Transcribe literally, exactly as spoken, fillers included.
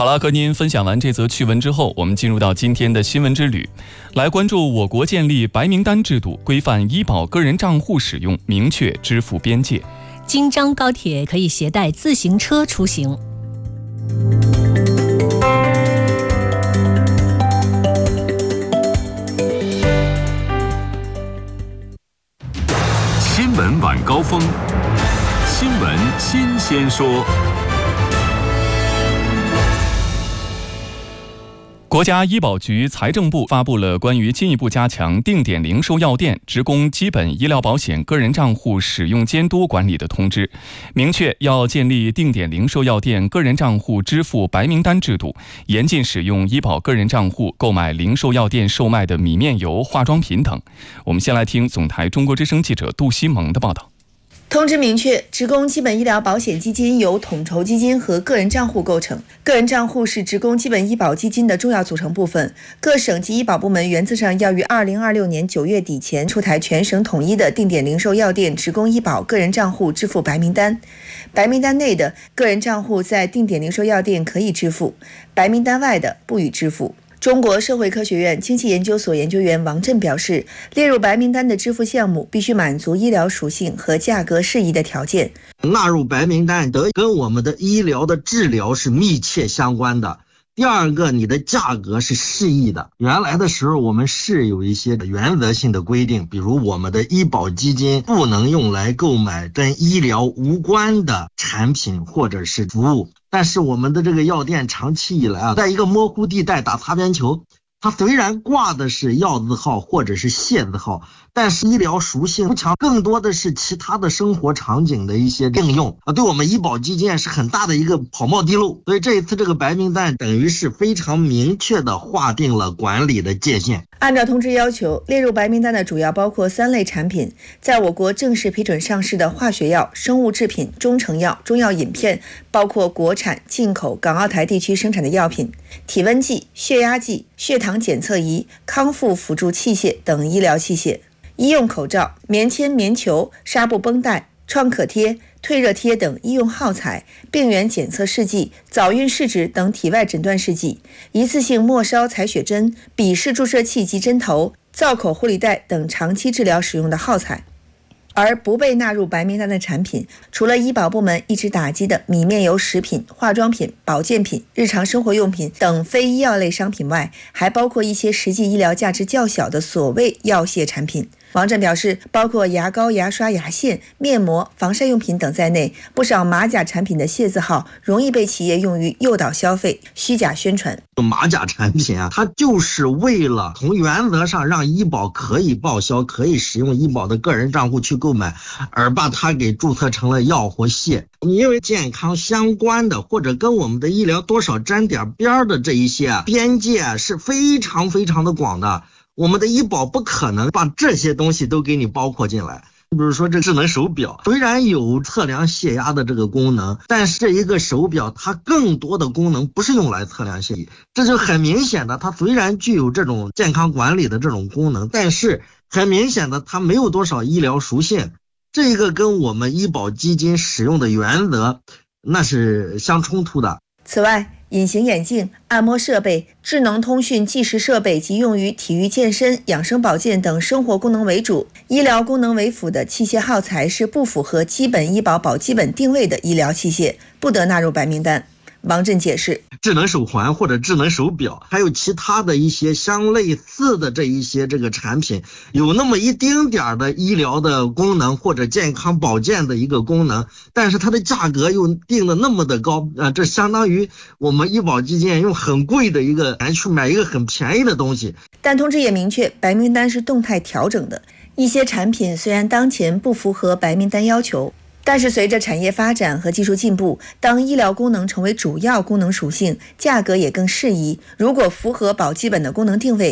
好了，和您分享完这则趣闻之后，我们进入到今天的新闻之旅，来关注我国建立白名单制度，规范医保个人账户使用，明确支付边界。 京张高铁可以携带自行车出行。 新闻晚高峰，新闻新鲜说。 国家医保局、财政部发布了关于进一步加强定点零售药店职工基本医疗保险个人账户使用监督管理的通知，明确要建立定点零售药店个人账户支付白名单制度，严禁使用医保个人账户购买零售药店售卖的米面油、化妆品等。我们先来听总台中国之声记者杜西蒙的报道。 通知明确，职工基本医疗保险基金由统筹基金和个人账户构成，个人账户是职工基本医保基金的重要组成部分。各省级医保部门原则上要于二零二六年九月底前出台全省统一的定点零售药店职工医保个人账户支付白名单。白名单内的个人账户在定点零售药店可以支付，白名单外的不予支付。中国社会科学院经济研究所研究员王震表示，列入白名单的支付项目必须满足医疗属性和价格适宜的条件。 纳入白名单得跟我们的医疗的治疗是密切相关的。第二个，你的价格是适宜的。原来的时候我们是有一些原则性的规定，比如我们的医保基金不能用来购买跟医疗无关的产品或者是服务。但是我们的这个药店长期以来啊，在一个模糊地带打擦边球，它虽然挂的是药字号或者是械字号，但是医疗属性不强，更多的是其他的生活场景的一些应用啊，对我们医保基金是很大的一个跑冒地路。所以这一次这个白名单等于是非常明确的划定了管理的界限。 按照通知要求，列入白名单的主要包括三类产品，在我国正式批准上市的化学药、生物制品、中成药、中药饮片，包括国产、进口、港澳台地区生产的药品、体温计、血压计、血糖检测仪、康复辅助器械等医疗器械、医用口罩、棉签、棉球、纱布绷带、创可贴、退热贴等医用耗材、病原检测试剂、早孕试纸等体外诊断试剂、一次性末梢采血针、笔式注射器及针头、造口护理带等长期治疗使用的耗材。而不被纳入白名单的产品，除了医保部门一直打击的米面油食品、化妆品、保健品、日常生活用品等非医药类商品外，还包括一些实际医疗价值较小的所谓药械产品。王震表示，包括牙膏、牙刷、牙线、面膜、防晒用品等在内，不少马甲产品的械字号容易被企业用于诱导消费、虚假宣传。 马甲产品啊，它就是为了从原则上让医保可以报销、可以使用医保的个人账户去购买，而把它给注册成了药或械。因为健康相关的或者跟我们的医疗多少沾点边的这一些啊，边界啊是非常非常的广的。我们的医保不可能把这些东西都给你包括进来。比如说这智能手表虽然有测量血压的这个功能，但是这一个手表它更多的功能不是用来测量血压，这就很明显的，它虽然具有这种健康管理的这种功能，但是很明显的它没有多少医疗属性，这个跟我们医保基金使用的原则那是相冲突的。 此外，隐形眼镜、按摩设备、智能通讯计时设备及用于体育健身、养生保健等生活功能为主、医疗功能为辅的器械耗材是不符合基本医保保基本定位的医疗器械，不得纳入白名单。王震解释， 智能手环或者智能手表，还有其他的一些相类似的这一些这个产品，有那么一丁点的医疗的功能或者健康保健的一个功能，但是它的价格又定的那么的高，啊，这相当于我们医保基金用很贵的一个钱去买一个很便宜的东西。 但通知也明确，白名单是动态调整的，一些产品虽然当前不符合白名单要求，但是随着产业发展和技术进步，当医疗功能成为主要功能属性，价格也更适宜。如果符合保基本的功能定位，